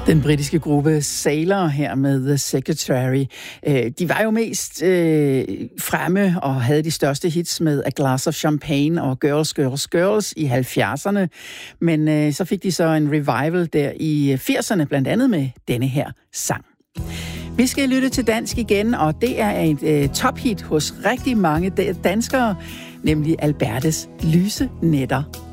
Den britiske gruppe Sailor her med The Secretary. De var jo mest fremme og havde de største hits med A Glass of Champagne og Girls, Girls, Girls i 70'erne. Men så fik de så en revival der i 80'erne, blandt andet med denne her sang. Vi skal lytte til dansk igen, og det er et tophit hos rigtig mange danskere, nemlig Albertes Lyse Nætter.